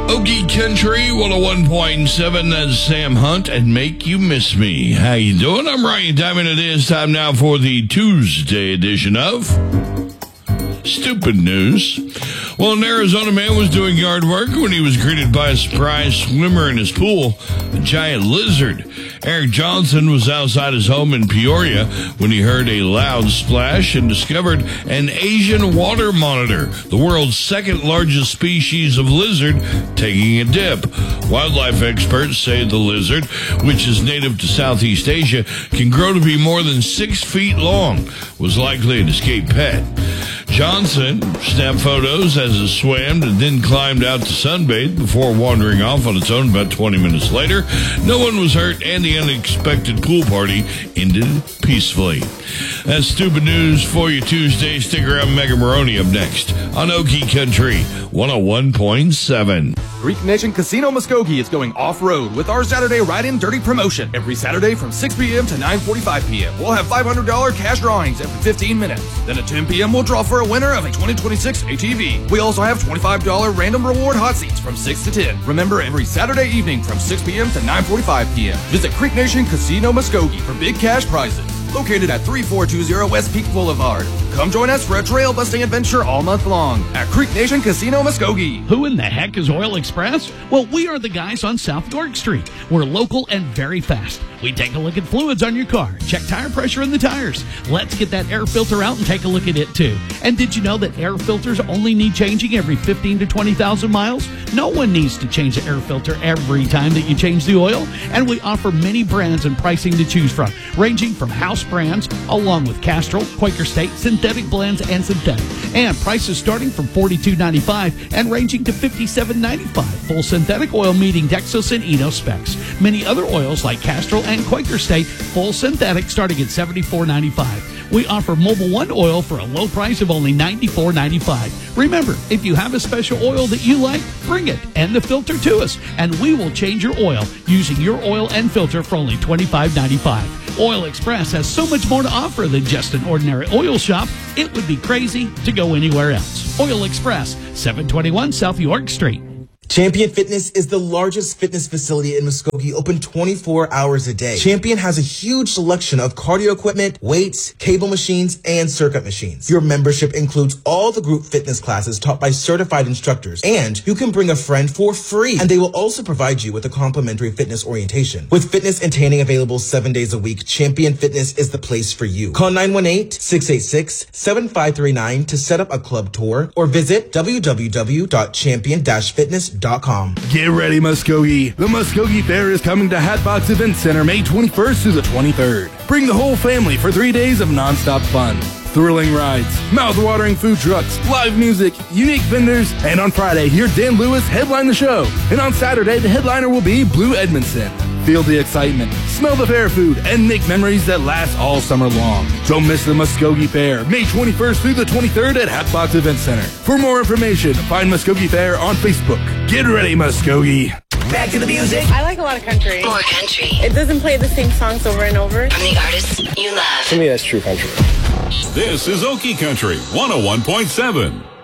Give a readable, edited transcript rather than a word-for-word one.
Okie Country 101.7, that's Sam Hunt and Make You Miss Me. How you doing? I'm Ryan Diamond. It is time now for the Tuesday edition of Stupid News. Well, an Arizona man was doing yard work when he was greeted by a surprise swimmer in his pool, a giant lizard. Eric Johnson was outside his home in Peoria when he heard a loud splash and discovered an Asian water monitor, the world's second largest species of lizard, taking a dip. Wildlife experts say the lizard, which is native to Southeast Asia, can grow to be more than 6 feet long, was likely an escaped pet. Johnson snapped photos as it swam and then climbed out to sunbathe before wandering off on its own about 20 minutes later. No one was hurt, and the unexpected pool party ended peacefully. That's Stupid News for you Tuesday. Stick around. Mega Maroney up next on Okie Country 101.7. Creek Nation Casino Muskogee is going off-road with our Saturday Ride-In Dirty promotion. Every Saturday from 6 p.m. to 9:45 p.m. We'll have $500 cash drawings every 15 minutes. Then at 10 p.m. we'll draw for a winner of a 2026 ATV. We also have $25 random reward hot seats from 6 to 10. Remember, every Saturday evening from 6 p.m. to 9:45 p.m. Visit Creek Nation Casino Muskogee for big cash prizes. Located at 3420 West Peak Boulevard. Come join us for a trail busting adventure all month long at Creek Nation Casino Muskogee. Who in the heck is Oil Express? Well, we are the guys on South York Street. We're local and very fast. We take a look at fluids on your car, check tire pressure in the tires. Let's get that air filter out and take a look at it too. And did you know that air filters only need changing every 15 to 20,000 miles? No one needs to change the air filter every time that you change the oil. And we offer many brands and pricing to choose from, ranging from house brands along with Castrol, Quaker State, synthetic blends, and synthetic. And prices starting from $42.95 and ranging to $57.95. Full synthetic oil meeting Dexos and Eno specs. Many other oils like Castrol and Quaker State, full synthetic starting at $74.95. We offer Mobile One oil for a low price of only $94.95. Remember, if you have a special oil that you like, bring it and the filter to us, and we will change your oil using your oil and filter for only $25.95. Oil Express has so much more to offer than just an ordinary oil shop. It would be crazy to go anywhere else. Oil Express, 721 South York Street. Champion Fitness is the largest fitness facility in Muskogee, open 24 hours a day. Champion has a huge selection of cardio equipment, weights, cable machines, and circuit machines. Your membership includes all the group fitness classes taught by certified instructors, and you can bring a friend for free. And they will also provide you with a complimentary fitness orientation. With fitness and tanning available 7 days a week, Champion Fitness is the place for you. Call 918-686-7539 to set up a club tour or visit www.champion-fitness.com. Get ready, Muskogee. The Muskogee Fair is coming to Hatbox Event Center May 21st through the 23rd. Bring the whole family for 3 days of nonstop fun. Thrilling rides, mouth-watering food trucks, live music, unique vendors, and on Friday, hear Dan Lewis headline the show. And on Saturday, the headliner will be Blue Edmondson. Feel the excitement, smell the fair food, and make memories that last all summer long. Don't miss the Muskogee Fair, May 21st through the 23rd at Hatbox Event Center. For more information, find Muskogee Fair on Facebook. Get ready, Muskogee. Back to the music. I like a lot of country. More country. It doesn't play the same songs over and over. From the artists you love. To me, that's true country. This is Okie Country 101.7.